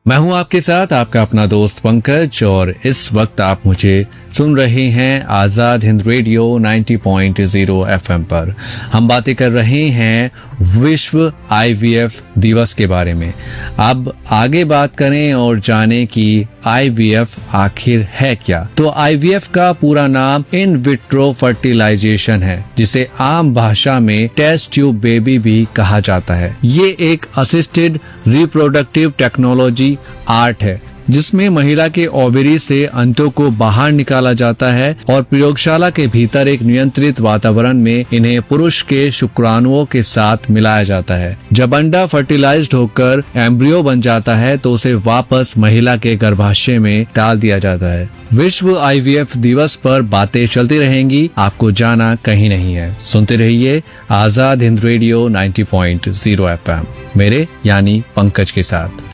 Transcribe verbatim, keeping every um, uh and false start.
मैं हूं आपके साथ आपका अपना दोस्त पंकज और इस वक्त आप मुझे सुन रहे हैं आजाद हिंद रेडियो नब्बे पॉइंट शून्य एफएम पर। हम बातें कर रहे हैं विश्व आईवीएफ दिवस के बारे में। अब आगे बात करें और जानें कि आईवीएफ आखिर है क्या। तो आईवीएफ का पूरा नाम इन विट्रो फर्टिलाइजेशन है, जिसे आम भाषा में टेस्ट ट्यूब बेबी भी कहा जाता है। ये एक असिस्टेड रिप्रोडक्टिव टेक्नोलॉजी आर्ट है जिसमें महिला के ओवरी से अंडों को बाहर निकाला जाता है और प्रयोगशाला के भीतर एक नियंत्रित वातावरण में इन्हें पुरुष के शुक्राणुओं के साथ मिलाया जाता है। जब अंडा फर्टिलाइज्ड होकर एम्ब्रियो बन जाता है तो उसे वापस महिला के गर्भाशय में डाल दिया जाता है। विश्व आईवीएफ दिवस पर बातें चलती रहेंगी, आपको जाना कहीं नहीं है। सुनते रहिए आजाद हिंद रेडियो नब्बे पॉइंट शून्य एफएम, मेरे यानी पंकज के साथ।